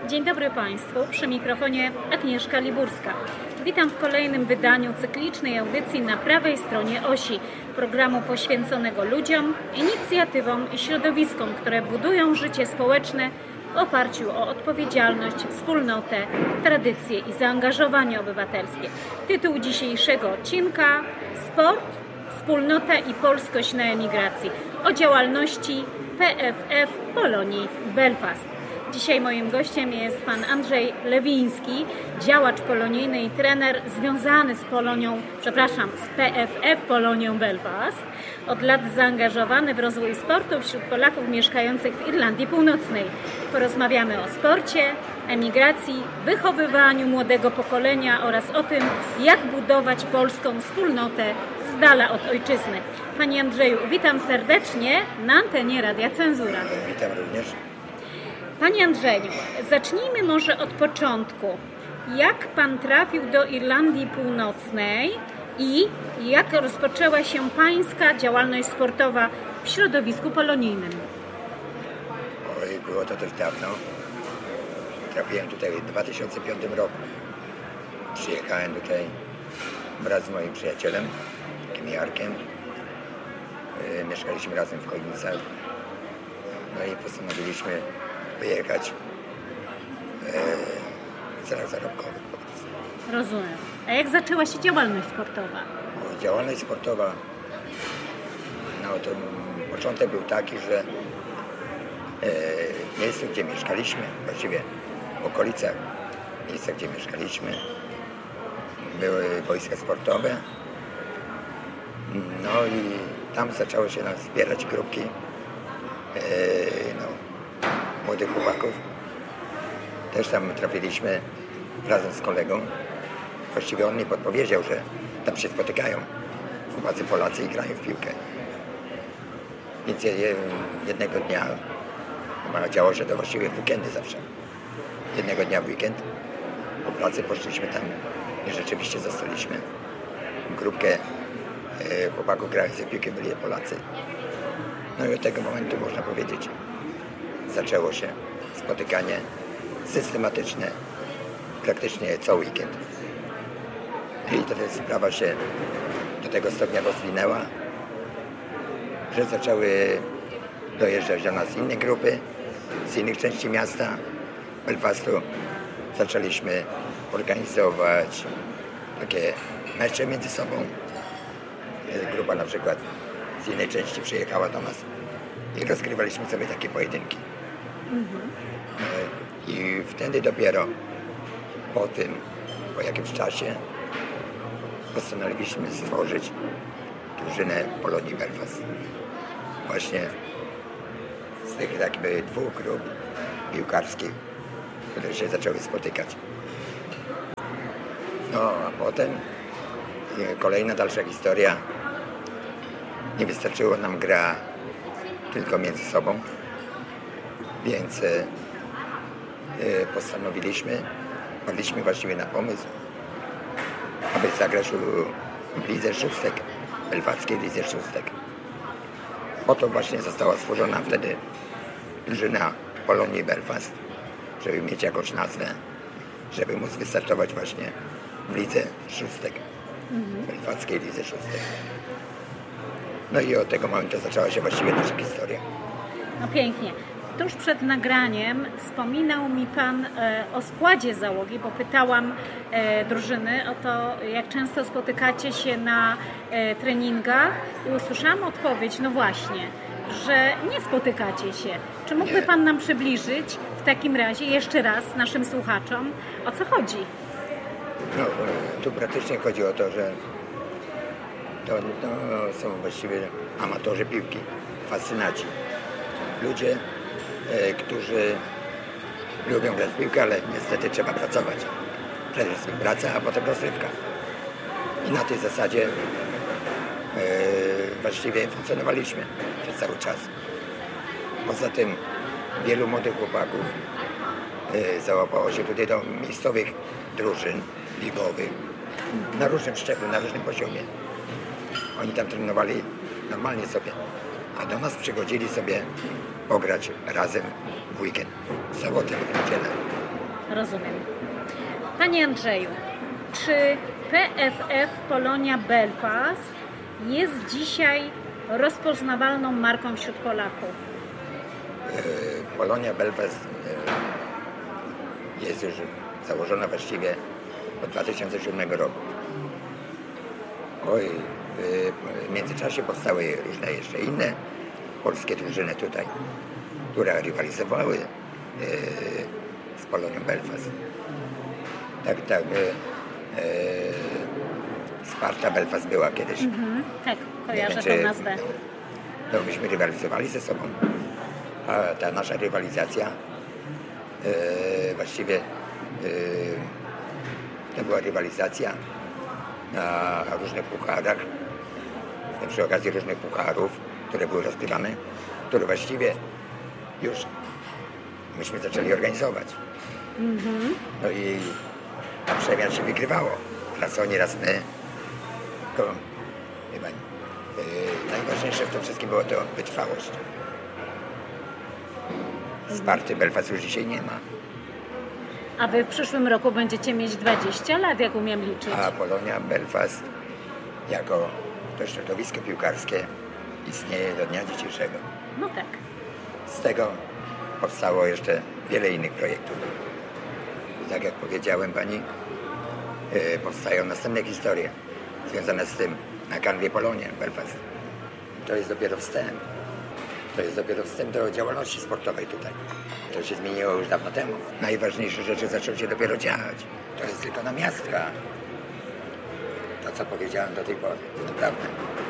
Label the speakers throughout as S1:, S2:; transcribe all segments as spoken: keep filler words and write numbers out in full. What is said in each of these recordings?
S1: Dzień dobry Państwu, przy mikrofonie Agnieszka Liburska. Witam w kolejnym wydaniu cyklicznej audycji Na prawej stronie osi, programu poświęconego ludziom, inicjatywom i środowiskom, które budują życie społeczne w oparciu o odpowiedzialność, wspólnotę, tradycje i zaangażowanie obywatelskie. Tytuł dzisiejszego odcinka: Sport, wspólnota i polskość na emigracji. O działalności P F F Polonii Belfast. Dzisiaj moim gościem jest pan Andrzej Lewiński, działacz polonijny i trener związany z Polonią, przepraszam, z P F F Polonią Belfast. Od lat zaangażowany w rozwój sportu wśród Polaków mieszkających w Irlandii Północnej. Porozmawiamy o sporcie, emigracji, wychowywaniu młodego pokolenia oraz o tym, jak budować polską wspólnotę z dala od ojczyzny. Panie Andrzeju, witam serdecznie na antenie Radia Cenzura.
S2: Witam również.
S1: Panie Andrzeju, zacznijmy może od początku. Jak pan trafił do Irlandii Północnej i jak rozpoczęła się pańska działalność sportowa w środowisku polonijnym?
S2: Oj, było to dość dawno. Trafiłem tutaj w dwa tysiące piątym roku. Przyjechałem tutaj wraz z moim przyjacielem, takim Jarkiem. Yy, mieszkaliśmy razem w Chojnicach. No i postanowiliśmy wyjechać yy, w celach zarobkowych po prostu.
S1: Rozumiem. A jak zaczęła się działalność sportowa?
S2: O, działalność sportowa, no to początek był taki, że yy, w miejscu, gdzie mieszkaliśmy, właściwie w okolicach miejsca, gdzie mieszkaliśmy, były boiska sportowe. No i tam zaczęło się nas zbierać grupki yy, no, młodych chłopaków. Też tam trafiliśmy razem z kolegą. Właściwie on mi podpowiedział, że tam się spotykają chłopacy Polacy i grają w piłkę. Więc jednego dnia, no, działo się to właściwie w weekendy zawsze. Jednego dnia w weekend po pracy poszliśmy tam i rzeczywiście zostaliśmy grupkę e, chłopaków grających w piłkę, byli Polacy. No i od tego momentu, można powiedzieć, zaczęło się spotykanie systematyczne praktycznie co weekend. I to sprawa się do tego stopnia rozwinęła, że zaczęły dojeżdżać do nas inne grupy z innych części miasta Belfastu. Zaczęliśmy organizować takie mecze między sobą. Grupa na przykład z innej części przyjechała do nas i rozgrywaliśmy sobie takie pojedynki. Mhm. I wtedy dopiero po tym, po jakimś czasie postanowiliśmy stworzyć drużynę Polonii Belfast. Właśnie z tych jakby dwóch grup piłkarskich, które się zaczęły spotykać. No a potem kolejna dalsza historia. Nie wystarczyło nam gra tylko między sobą, więc e, postanowiliśmy, padliśmy właściwie na pomysł, aby zagrać w lidze szóstek, belfackiej lidze szóstek. Po to właśnie została stworzona wtedy drużyna Polonii Belfast, żeby mieć jakąś nazwę, żeby móc wystartować właśnie w lidze szóstek, mhm. belfackiej lidze szóstek. No i od tego momentu zaczęła się właściwie nasza historia.
S1: No pięknie. Tuż przed nagraniem wspominał mi Pan e, o składzie załogi, bo pytałam e, drużyny o to, jak często spotykacie się na e, treningach i usłyszałam odpowiedź, no właśnie, że nie spotykacie się. Czy mógłby nie. Pan nam przybliżyć w takim razie jeszcze raz naszym słuchaczom, o co chodzi?
S2: No, tu praktycznie chodzi o to, że to, to są właściwie amatorzy piłki, fascynaci. Ludzie, e, którzy lubią grać w piłkę, ale niestety trzeba pracować. Przede wszystkim praca, a potem rozrywka. I na tej zasadzie e, właściwie funkcjonowaliśmy przez cały czas. Poza tym wielu młodych chłopaków e, załapało się tutaj do miejscowych drużyn ligowych na różnym szczeblu, na różnym poziomie. Oni tam trenowali normalnie sobie, a do nas przychodzili sobie pograć razem w weekend, w sobotę lub w niedzielę.
S1: Rozumiem. Panie Andrzeju, czy P F F Polonia Belfast jest dzisiaj rozpoznawalną marką wśród Polaków?
S2: Polonia Belfast jest już założona właściwie od dwa tysiące siódmego roku. Oj, w międzyczasie powstały różne jeszcze inne polskie drużyny tutaj, które rywalizowały z Polonią Belfast. Tak, tak. Sparta Belfast była kiedyś.
S1: Mhm, tak, kojarzę tę nazwę.
S2: To myśmy rywalizowali ze sobą. A ta nasza rywalizacja e, właściwie e, to była rywalizacja na różnych pucharach, przy okazji różnych pucharów, które były rozgrywane, które właściwie już myśmy zaczęli organizować. Mm-hmm. No i na przemian się wygrywało. Raz oni, raz my. To, chyba, e, najważniejsze w tym wszystkim było to wytrwałość. Sparty Belfast już dzisiaj nie ma.
S1: A wy w przyszłym roku będziecie mieć dwadzieścia lat, jak umiem liczyć.
S2: A Polonia Belfast jako to środowisko piłkarskie istnieje do dnia dzisiejszego.
S1: No tak.
S2: Z tego powstało jeszcze wiele innych projektów. I tak jak powiedziałem pani, yy, powstają następne historie związane z tym na kanwie Polonia Belfast. To jest dopiero wstęp. To jest dopiero wstęp do działalności sportowej tutaj. To się zmieniło już dawno temu. Najważniejsze rzeczy zaczęły się dopiero dziać. To jest tylko namiastka. To, co powiedziałem do tej pory, naprawdę.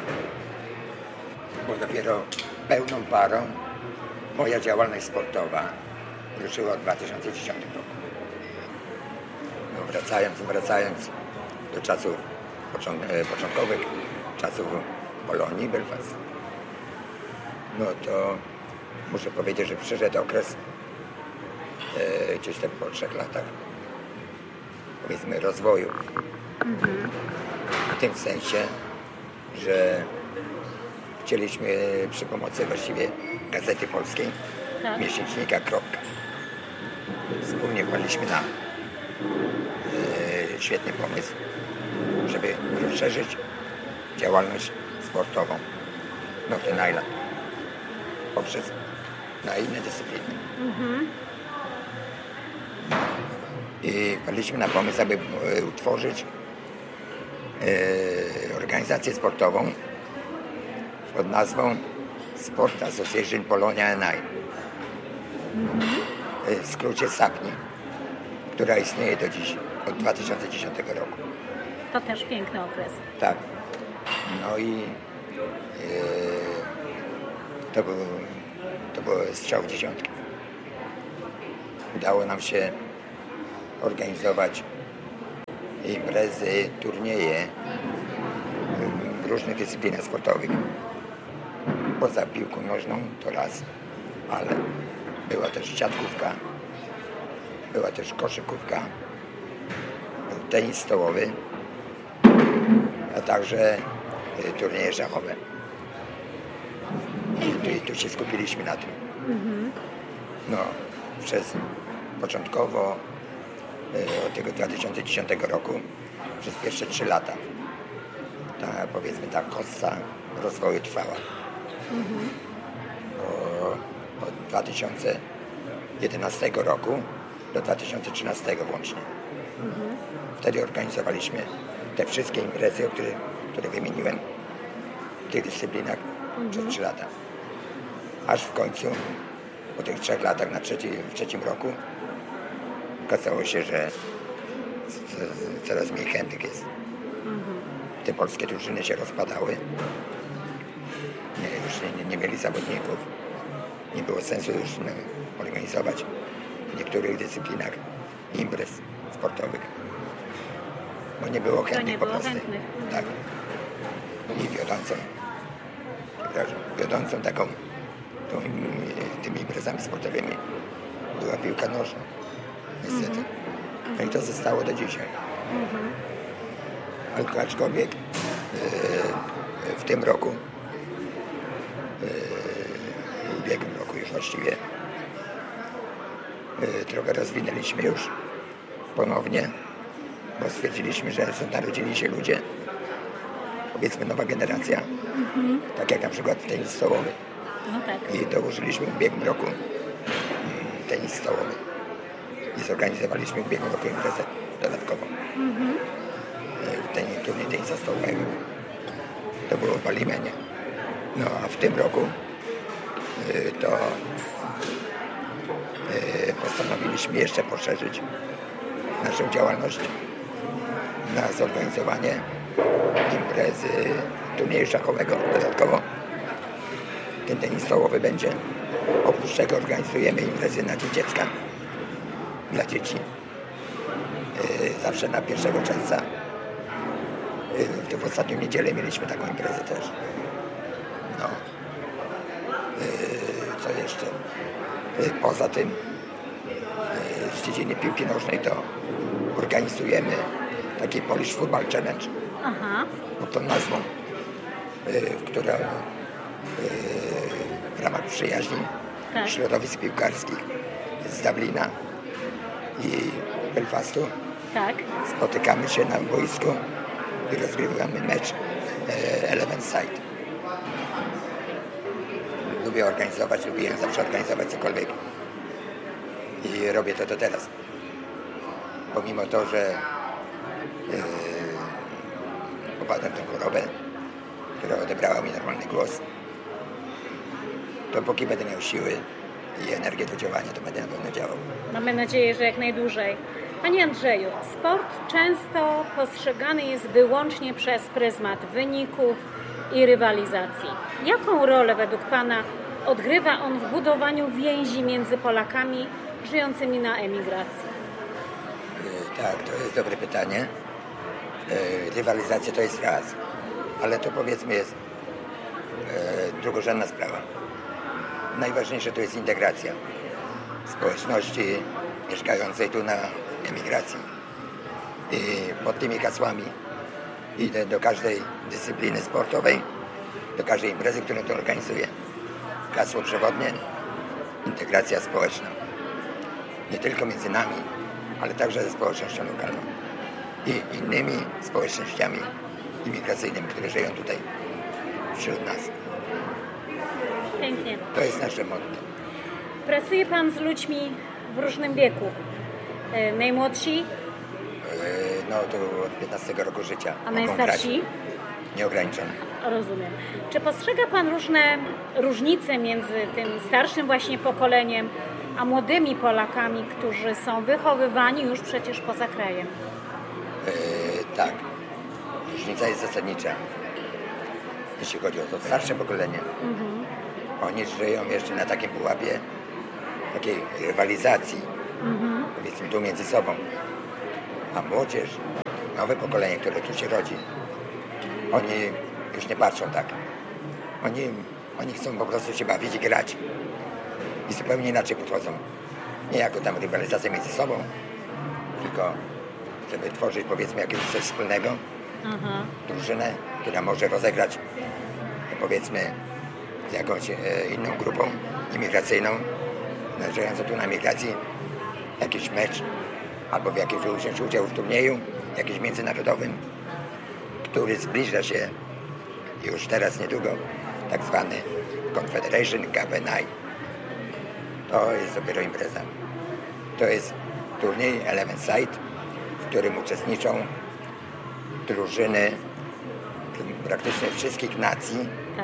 S2: Bo dopiero pełną parą moja działalność sportowa ruszyła w dwa tysiące dziesiątym roku. No, wracając, wracając do czasów początkowych, czasów Polonii Belfast, no to muszę powiedzieć, że przyszedł okres e, gdzieś tak po trzech latach, powiedzmy, rozwoju. Mhm. W tym sensie, że chcieliśmy przy pomocy właściwie Gazety Polskiej, tak, miesięcznika Kropka, wspólnie wpadliśmy na e, świetny pomysł, żeby rozszerzyć działalność sportową Northern Ireland poprzez na inne dyscypliny. Mhm. I wpadliśmy na pomysł, aby utworzyć e, organizację sportową pod nazwą Sport Association Polonia N I. Mhm. W skrócie SAPNI, która istnieje do dziś, od dwa tysiące dziesiątego roku.
S1: To też piękny okres.
S2: Tak. No i e, to był, to był strzał w dziesiątkę. Udało nam się organizować imprezy, turnieje w różnych dyscyplinach sportowych. Poza piłką nożną to raz, ale była też siatkówka, była też koszykówka, był tenis stołowy, a także turnieje szachowe. I tu, i tu się skupiliśmy na tym. No, przez początkowo od tego dwa tysiące dziesiątego roku, przez pierwsze trzy lata, ta, powiedzmy, ta hossa rozwoju trwała. Mhm. O, od dwa tysiące jedenastego roku do dwa tysiące trzynastego włącznie. Mhm. Wtedy organizowaliśmy te wszystkie imprezy, o które, które wymieniłem w tych dyscyplinach mhm. przez trzy lata. Aż w końcu, po tych trzech latach, na trzeci, w trzecim roku, okazało się, że coraz mniej chętnych jest. Mhm. Te polskie drużyny się rozpadały. Nie, już nie, nie mieli zawodników. Nie było sensu już no, organizować w niektórych dyscyplinach imprez sportowych. Bo nie było chętnych
S1: nie
S2: po
S1: było
S2: prostu.
S1: Chętnych.
S2: Tak. I wiodącą, wiodącą taką tą, tymi imprezami sportowymi była piłka nożna. Niestety. No i to zostało do dzisiaj. Mhm. Ale aczkolwiek yy, w tym roku, yy, w ubiegłym roku już właściwie yy, trochę rozwinęliśmy już ponownie, bo stwierdziliśmy, że są narodzili się ludzie, powiedzmy nowa generacja, mhm. tak jak na przykład tenis stołowy.
S1: No tak. I
S2: dołożyliśmy w ubiegłym roku tenis stołowy i zorganizowaliśmy w ubiegłym roku imprezę dodatkowo. Mhm. Ten turniej tenisa stołowego. To było w Balimenie. No a w tym roku to postanowiliśmy jeszcze poszerzyć naszą działalność na zorganizowanie imprezy turnieju szachowego dodatkowo. Ten tenis stołowy będzie. Oprócz tego organizujemy imprezy na Dzień Dziecka dla dzieci. Zawsze na pierwszego czerwca. W ostatnią niedzielę mieliśmy taką imprezę też. No. Co jeszcze? Poza tym z dziedziny piłki nożnej to organizujemy taki Polish Football Challenge. Aha. Pod tą nazwą, która w ramach przyjaźni tak. środowisk piłkarskich z Dublina i Belfastu tak. spotykamy się na boisku i rozgrywamy mecz Eleven Side. Lubię organizować, lubiłem zawsze organizować cokolwiek i robię to do teraz. Pomimo to, że yy, popadłem tę chorobę, która odebrała mi normalny głos, to póki będę miał siły i energię do działania, to będę na pewno działał.
S1: Mamy nadzieję, że jak najdłużej. Panie Andrzeju, sport często postrzegany jest wyłącznie przez pryzmat wyników i rywalizacji. Jaką rolę według Pana odgrywa on w budowaniu więzi między Polakami żyjącymi na emigracji?
S2: Yy, tak, to jest dobre pytanie. Yy, rywalizacja to jest raz, ale to powiedzmy jest yy, drugorzędna sprawa. Najważniejsze to jest integracja społeczności mieszkającej tu na emigracji. I pod tymi hasłami idę do każdej dyscypliny sportowej, do każdej imprezy, którą to organizuję. Hasło przewodnie: integracja społeczna. Nie tylko między nami, ale także ze społecznością lokalną i innymi społecznościami imigracyjnymi, które żyją tutaj wśród nas.
S1: Pięknie.
S2: To jest nasze motto.
S1: Pracuje Pan z ludźmi w różnym wieku. Yy, najmłodsi? Yy,
S2: no to od piętnastego roku życia.
S1: A najstarsi?
S2: Nieograniczone.
S1: Rozumiem. Czy postrzega Pan różne różnice między tym starszym właśnie pokoleniem, a młodymi Polakami, którzy są wychowywani już przecież poza krajem?
S2: Yy, tak. Różnica jest zasadnicza. Jeśli chodzi o to starsze pokolenie. Mhm. Oni żyją jeszcze na takim pułapie takiej rywalizacji, mhm. powiedzmy tu między sobą. A młodzież, nowe pokolenie, które tu się rodzi, oni już nie patrzą tak. Oni, oni chcą po prostu się bawić i grać. I zupełnie inaczej podchodzą. Nie jako tam rywalizacja między sobą, tylko żeby tworzyć powiedzmy jakieś coś wspólnego. Aha. Drużynę, która może rozegrać powiedzmy z jakąś e, inną grupą imigracyjną, żyjącą tu na emigracji, jakiś mecz albo w jakimś wziąć udział w turnieju, jakimś międzynarodowym, który zbliża się już teraz niedługo, tak zwany Confederation Cup and I. To jest dopiero impreza. To jest turniej Eleven Side, w którym uczestniczą drużyny praktycznie wszystkich nacji tak.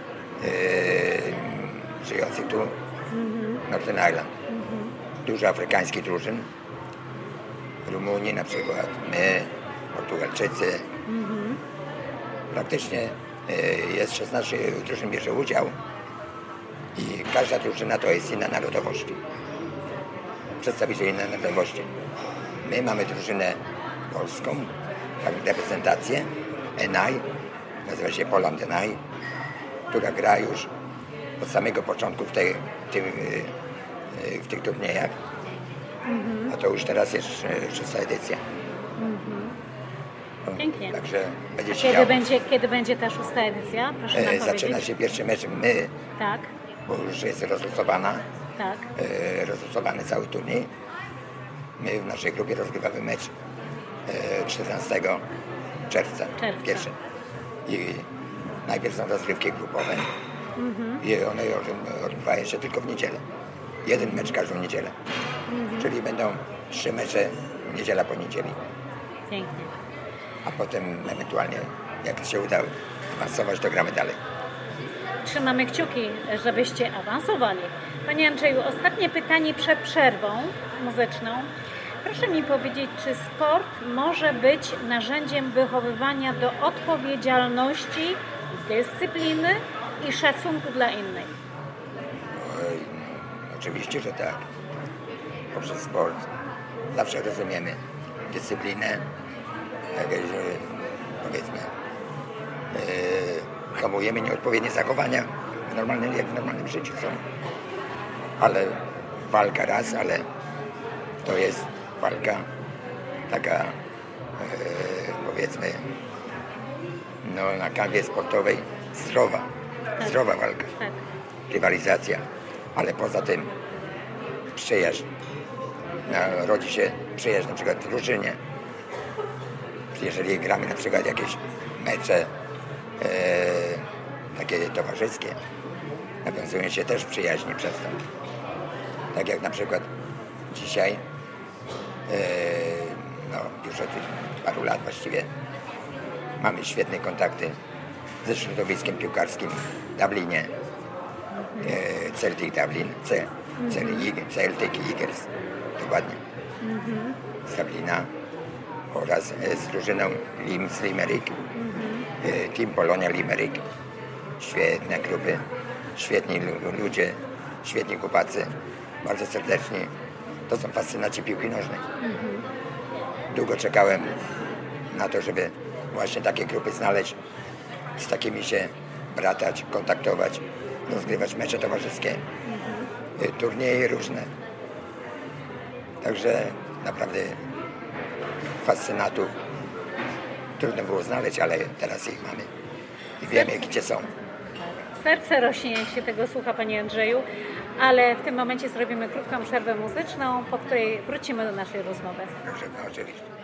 S2: yy, żyjących tu mm-hmm. Northern Ireland. Mm-hmm. Dużo afrykańskich drużyn. Rumunii na przykład, my, Portugalczycy. Mm-hmm. Praktycznie yy, jest szesnaście drużyn bierze udział i każda drużyna to jest inna narodowość. Przedstawiciel innej narodowości. My mamy drużynę polską, tak, reprezentację N I, nazywa się Poland N I, która gra już od samego początku w, tej, tej, w tych turniejach, mm-hmm. a to już teraz jest szósta edycja.
S1: Mm-hmm. Pięknie.
S2: Także będzie się
S1: kiedy
S2: działo.
S1: będzie, kiedy będzie ta szósta edycja? Proszę nam
S2: Zaczyna
S1: powiedzieć.
S2: się pierwszy mecz my,
S1: tak.
S2: bo już jest rozlosowana,
S1: tak.
S2: rozlosowany cały turniej. My w naszej grupie rozgrywamy mecz e, czternastego czerwca.
S1: Czerwca.
S2: Pierwszy. I najpierw są rozgrywki grupowe.
S1: Mhm.
S2: I one od- odbywają się tylko w niedzielę. Jeden mecz każdą niedzielę.
S1: Mhm.
S2: Czyli będą trzy mecze niedziela po niedzieli.
S1: Pięknie.
S2: A potem ewentualnie, jak się uda awansować, to gramy dalej.
S1: Trzymamy kciuki, żebyście awansowali. Panie Andrzeju, ostatnie pytanie przed przerwą muzyczną. Proszę mi powiedzieć, czy sport może być narzędziem wychowywania do odpowiedzialności, dyscypliny i szacunku dla innych?
S2: Oj, no, oczywiście, że tak. Poprzez sport zawsze rozumiemy dyscyplinę, jakieś, e, powiedzmy, e, hamujemy nieodpowiednie zachowania w normalnym, jak w normalnym życiu są. Ale walka raz, ale to jest walka taka, e, powiedzmy, no, na kanwie sportowej zdrowa,
S1: Tak.
S2: zdrowa walka,
S1: Tak.
S2: rywalizacja, ale poza tym przyjaźń. Na, rodzi się przyjaźń na przykład w drużynie. Jeżeli gramy na przykład jakieś mecze e, takie towarzyskie, nawiązują się też przyjaźnie przez to. Tak jak na przykład dzisiaj, e, no już od paru lat właściwie, mamy świetne kontakty ze środowiskiem piłkarskim w Dublinie, e, Celtic Dublin, C, Celtic Eagles, dokładnie, z Dublina, oraz e, z drużyną Lims Limerick, e, Team Polonia Limerick. Świetne grupy, świetni lu- ludzie, świetni chłopacy, bardzo serdeczni. To są fascynaci piłki nożnej. Długo czekałem na to, żeby właśnie takie grupy znaleźć, z takimi się bratać, kontaktować, rozgrywać mecze towarzyskie, e, turnieje różne. Także naprawdę fascynatów trudno było znaleźć, ale teraz ich mamy i wiemy, gdzie są.
S1: Serce rośnie, jak się tego słucha, Panie Andrzeju, ale w tym momencie zrobimy krótką przerwę muzyczną, po której wrócimy do naszej rozmowy.
S2: Także no, oczywiście.